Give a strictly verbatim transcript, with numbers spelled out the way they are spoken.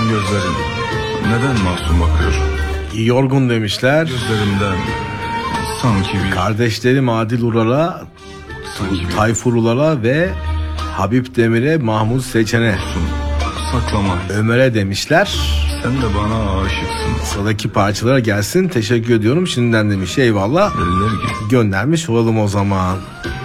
gözlerin neden masum bakıyor? Yorgun demişler. Gözlerimden sanki bir... Kardeşlerim Adil Ural'a, Sanki bir... Tayfur Ural'a ve Habib Demir'e, Mahmut Seçen'e, saklama. Ömer'e demişler. Sen de bana aşıksın. Sıradaki parçalara gelsin. Teşekkür ediyorum şimdiden demiş. Eyvallah. Eller gibi. Göndermiş olalım o zaman.